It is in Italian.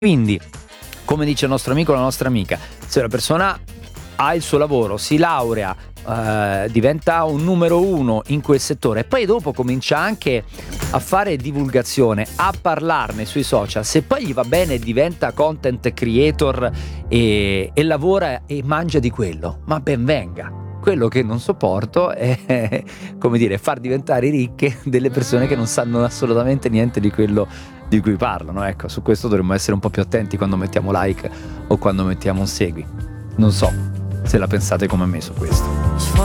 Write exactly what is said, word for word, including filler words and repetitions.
Quindi, come dice il nostro amico o la nostra amica, se una persona ha il suo lavoro, si laurea, eh, diventa un numero uno in quel settore e poi dopo comincia anche a fare divulgazione, a parlarne sui social, se poi gli va bene diventa content creator e, e lavora e mangia di quello, ma ben venga. Quello che non sopporto è, come dire, far diventare ricche delle persone che non sanno assolutamente niente di quello di cui parlano. Ecco, su questo dovremmo essere un po' più attenti quando mettiamo like o quando mettiamo un segui. Non so se la pensate come me su questo.